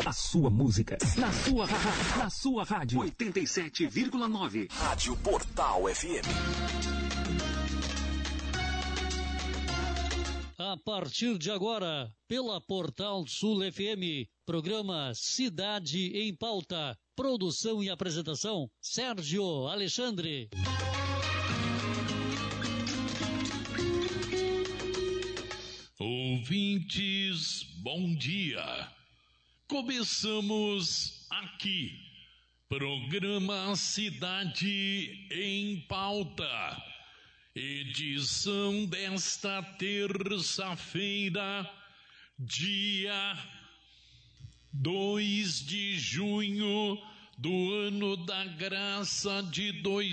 A sua música, na sua rádio. 87,9. Rádio Portal FM. A partir de agora, pela Portal Sul FM, programa Cidade em Pauta. Produção e apresentação, Sérgio Alexandre. Ouvintes, bom dia. Começamos aqui, programa Cidade em Pauta, edição desta terça-feira, dia 2 de junho do ano da graça de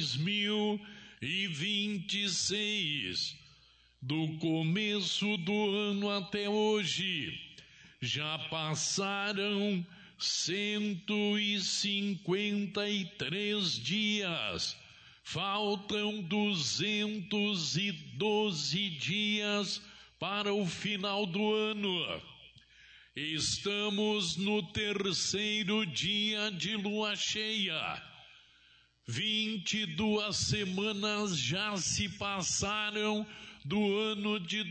2026. Do começo do ano até hoje, já passaram 153 dias. Faltam 212 dias para o final do ano. Estamos no terceiro dia de lua cheia. 22 semanas já se passaram do ano de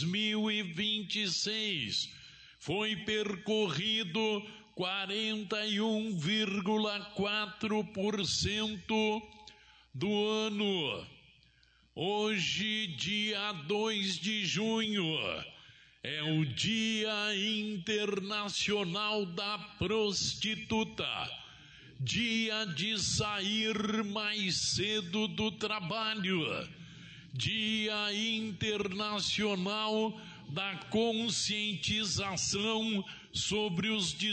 2026. Foi percorrido 41,4% do ano. Hoje, dia 2 de junho, é o Dia Internacional da Prostituta. Dia de sair mais cedo do trabalho. Dia Internacional da Conscientização sobre os